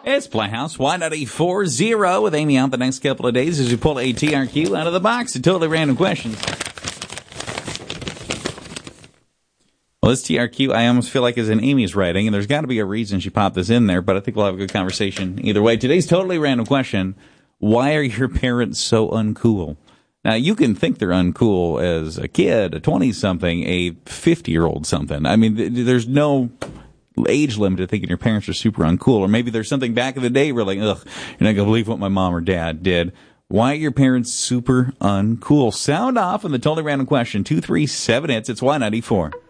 It's Playhouse Y94.0 with Amy out the next couple of days as we pull a TRQ out of the box. A totally random question. Well, this TRQ, I almost feel like is in Amy's writing, and there's got to be a reason she popped this in there, but I think we'll have a good conversation either way. Today's totally random question: why are your parents so uncool? Now, you can think they're uncool as a kid, a 20-something, a 50-year-old something. I mean, there's no age limit to thinking your parents are super uncool. Or maybe there's something back in the day where like, ugh, you're not going to believe what my mom or dad did. Why are your parents super uncool? Sound off on the totally random question. 237 hits. It's Y94.